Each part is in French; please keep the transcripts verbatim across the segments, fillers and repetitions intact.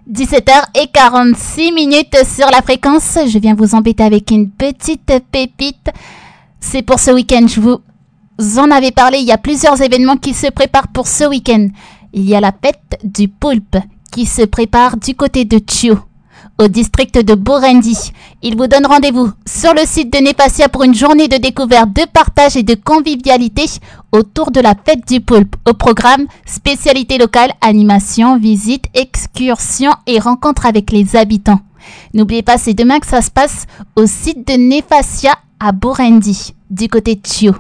dix-sept heures quarante-six minutes sur la fréquence. Je viens vous embêter avec une petite pépite. C'est pour ce week-end. Je vous en avais parlé. Il y a plusieurs événements qui se préparent pour ce week-end. Il y a la fête du poulpe qui se prépare du côté de Tchio, au district de Burundi. Il vous donne rendez-vous sur le site de Népassia pour une journée de découverte, de partage et de convivialité autour de la fête du poulpe. Au programme, spécialité locale, animation, visite, excursion et rencontre avec les habitants. N'oubliez pas, c'est demain que ça se passe au site de Népassia à Burundi, du côté de Tchio.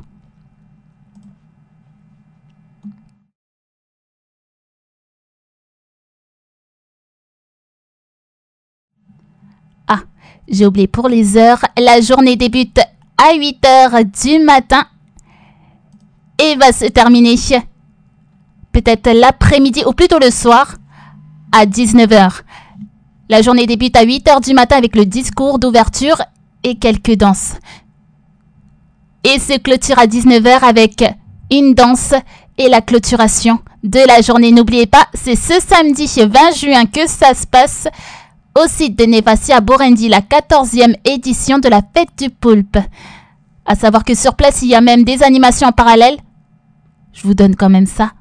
J'ai oublié pour les heures, la journée débute à huit heures du matin et va se terminer peut-être l'après-midi ou plutôt le soir à dix-neuf heures. La journée débute à huit heures du matin avec le discours d'ouverture et quelques danses. Et se clôture à dix-neuf heures avec une danse et la clôturation de la journée. N'oubliez pas, c'est ce samedi vingt juin que ça se passe au site de Népassia à Burundi, la quatorzième édition de la fête du poulpe. À savoir que sur place, il y a même des animations en parallèle. Je vous donne quand même ça.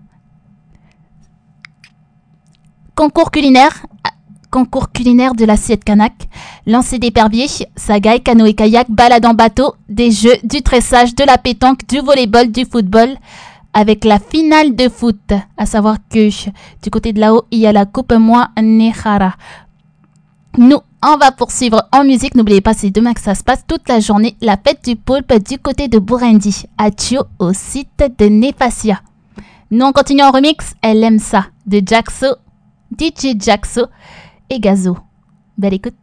Concours culinaire, concours culinaire de l'assiette kanak, lancer d'épervier, sagaï, canoë-kayak, balade en bateau, des jeux, du tressage, de la pétanque, du volleyball, du football, avec la finale de foot. À savoir que du côté de là-haut, il y a la Coupe Moi Nehara. Nous, on va poursuivre en musique. N'oubliez pas, c'est demain que ça se passe toute la journée. La fête du poulpe du côté de Burundi, à Tchio, au site de Népassia. Nous, on continue en remix. Elle aime ça, de Jaxo, D J Jaxo et Gazo. Belle écoute.